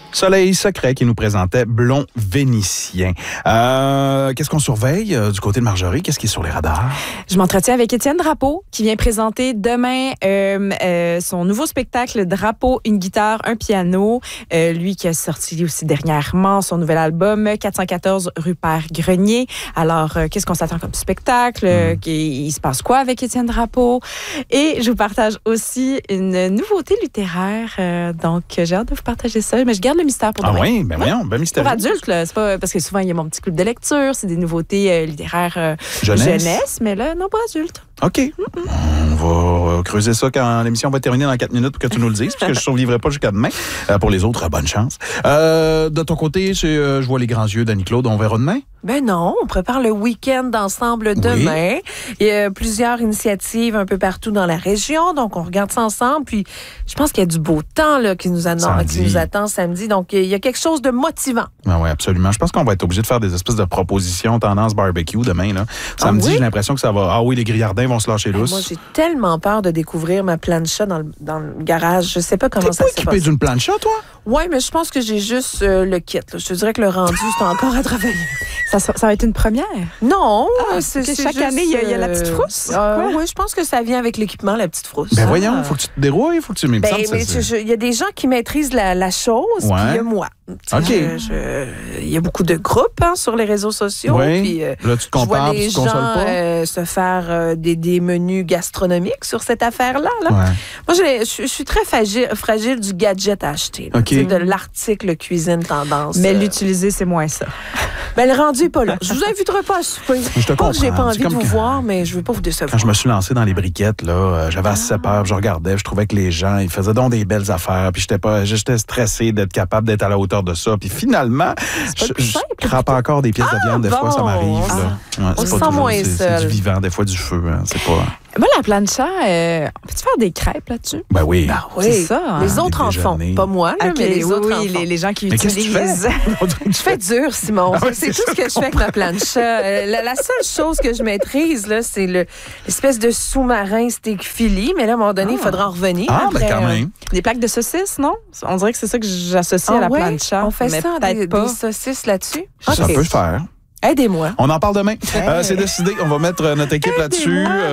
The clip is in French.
Soleil secret qui nous présentait Blond Vénitien. Qu'est-ce qu'on surveille du côté de Marjorie? Qu'est-ce qui est sur les radars? Je m'entretiens avec Étienne Drapeau qui vient présenter demain son nouveau spectacle Drapeau, une guitare, un piano. Lui qui a sorti aussi dernièrement son nouvel album 414 rue Père Grenier. Alors, qu'est-ce qu'on s'attend comme spectacle? Il se passe quoi avec Étienne Drapeau? Et je vous partage aussi une nouveauté littéraire. Donc, j'ai hâte de vous partager ça. Mais je garde le mystère pour demain. Ah oui, ben voyons, ben mystérieux. Pour adultes, là, c'est pas parce que souvent il y a mon petit club de lecture, c'est des nouveautés littéraires jeunesse, mais là non, pas adultes. OK. On va creuser ça quand l'émission va terminer dans 4 minutes pour que tu nous le dises, parce que je ne survivrai pas jusqu'à demain. Pour les autres, bonne chance. De ton côté, je vois les grands yeux d'Annie-Claude. On verra demain? Ben non, on prépare le week-end ensemble demain. Oui. Il y a plusieurs initiatives un peu partout dans la région, donc on regarde ça ensemble. Puis je pense qu'il y a du beau temps là, qui nous attend samedi. Donc il y a quelque chose de motivant. Ah oui, absolument. Je pense qu'on va être obligé de faire des espèces de propositions tendance barbecue demain. Là. Samedi, j'ai l'impression que ça va. Ah oui, les grillardins vont se lâcher lousse. Moi, j'ai tellement peur de découvrir ma plancha dans le garage. Je sais pas comment ça se passe. T'es pas équipé d'une plancha, toi? Oui, mais je pense que j'ai juste le kit. Là. Je te dirais que le rendu, c'est encore à travailler. Ça va être une première? Non. C'est chaque année, il y a la petite frousse? Oui, je pense que ça vient avec l'équipement, la petite frousse. Ben voyons, il faut que tu te dérouilles, il faut que tu m'aimes. Il y a des gens qui maîtrisent la chose, puis il y a moi. OK. Il y a beaucoup de groupes sur les réseaux sociaux. Oui. Puis, là, tu te compares, tu te consoles pas? se faire des menus gastronomiques sur cette affaire-là. Là. Ouais. Moi, je suis très fragile du gadget à acheter. Là, de l'article cuisine tendance. Mais l'utiliser, c'est moins ça. Ben, le rendu n'est pas là. Je vous inviterai pas à souper. Je te comprends. J'ai pas envie de vous voir, mais je veux pas vous décevoir. Quand je me suis lancé dans les briquettes, là, j'avais assez peur, je regardais, je trouvais que les gens, ils faisaient donc des belles affaires, puis j'étais stressé d'être capable d'être à la hauteur de ça. Puis finalement, je crape encore des pièces de viande, des fois, ça m'arrive. Là. On se sent moins seul. C'est du vivant, des fois du feu. Hein, c'est pas... Moi, la plancha, peux-tu faire des crêpes là-dessus? Ben oui. Ben oui. C'est ça. Hein? Les autres en font. Pas moi, là, mais les autres en font. Les gens qui mais utilisent. Je fais dur, Simon. C'est tout ce que je fais avec ma plancha. La seule chose que je maîtrise, là, c'est l'espèce de sous-marin steak Philly. Mais là, à un moment donné, il faudra en revenir. Ben quand même. Des plaques de saucisses, non? On dirait que c'est ça que j'associe à la plancha. On fait mais ça, des saucisses là-dessus? Ça peut se faire. Aidez-moi. On en parle demain. C'est décidé. On va mettre notre équipe là-dessus.